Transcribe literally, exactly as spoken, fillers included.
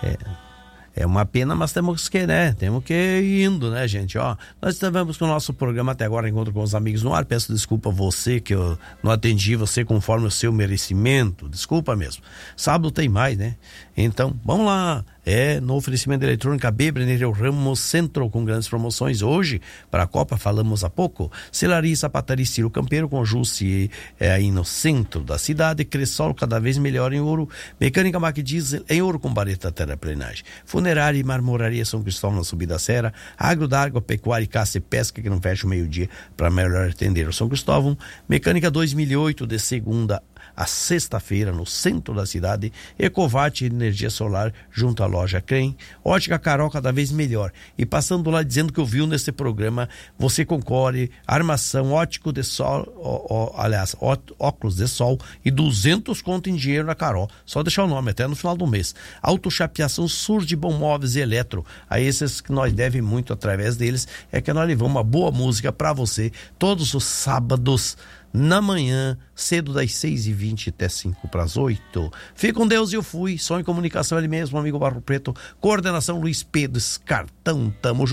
É, é uma pena, mas temos que, né? Temos que ir indo, né, gente? Ó, nós estivemos com o nosso programa até agora, Encontro com os Amigos no ar. Peço desculpa a você que eu não atendi você conforme o seu merecimento. Desculpa mesmo. Sábado tem mais, né? Então, vamos lá. É, no oferecimento de eletrônica B, Brenner Ramos Centro, com grandes promoções. Hoje, para a Copa, falamos há pouco. Celaria, Sapataria, Estilo Campeiro, com Jusce é, aí no centro da cidade. Cressol, cada vez melhor em ouro. Mecânica Mac Diesel, em ouro com bareta terraplenagem. Funerária e Marmoraria São Cristóvão, na Subida da Serra. Agro d'Água, Pecuária, Caça e Pesca, que não fecha o meio-dia, para melhor atender o São Cristóvão. Mecânica dois mil e oito, de segunda a sexta-feira, no centro da cidade. Ecovat, energia solar, junto à loja Crem. Ótica Carol, cada vez melhor. E passando lá dizendo que ouviu nesse programa, você concorre, armação, ótico de sol, ó, ó, aliás, ó, óculos de sol e duzentos conto em dinheiro na Carol. Só deixar o nome até no final do mês. Autochapeação, Surge Bom Móveis e Eletro. A esses que nós devemos muito através deles, é que nós levamos uma boa música para você todos os sábados na manhã, cedo das seis e vinte até cinco para as oito. Fique com Deus e eu fui. Som e comunicação, ele mesmo, amigo Barro Preto. Coordenação Luiz Pedro Escartão. Tamo junto.